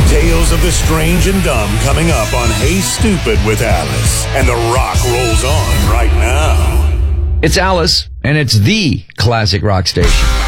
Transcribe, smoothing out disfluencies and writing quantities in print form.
Tales of the strange and dumb coming up on Hey Stupid with Alice. And The Rock rolls on right now. It's Alice, and it's the classic rock station.